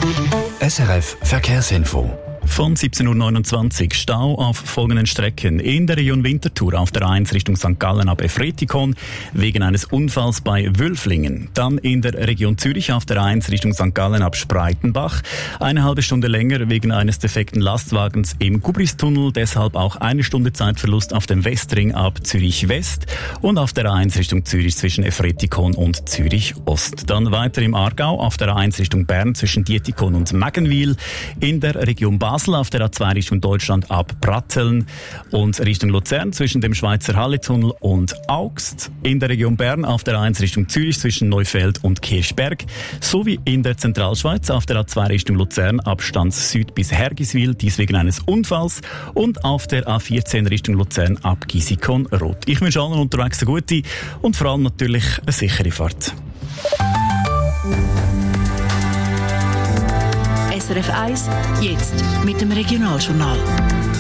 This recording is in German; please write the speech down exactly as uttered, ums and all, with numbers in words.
S R F Verkehrsinfo. Von siebzehn Uhr neunundzwanzig Stau auf folgenden Strecken. In der Region Winterthur auf der eins Richtung Sankt Gallen ab Efretikon wegen eines Unfalls bei Wülflingen. Dann in der Region Zürich auf der eins Richtung Sankt Gallen ab Spreitenbach. Eine halbe Stunde länger wegen eines defekten Lastwagens im Gubristunnel. Deshalb auch eine Stunde Zeitverlust auf dem Westring ab Zürich West und auf der eins Richtung Zürich zwischen Efretikon und Zürich Ost. Dann weiter im Aargau auf der eins Richtung Bern zwischen Dietikon und Maggenwil. In der Region Basel auf der A zwei Richtung Deutschland ab Pratteln und Richtung Luzern zwischen dem Schweizer Halletunnel und Augst. In der Region Bern auf der eins Richtung Zürich zwischen Neufeld und Kirchberg. Sowie in der Zentralschweiz auf der A zwei Richtung Luzern ab Stanz Süd bis Hergiswil, dies wegen eines Unfalls. Und auf der A vierzehn Richtung Luzern ab Gisikon Rot. Ich wünsche allen unterwegs eine gute und vor allem natürlich eine sichere Fahrt. S R F eins, jetzt mit dem Regionaljournal.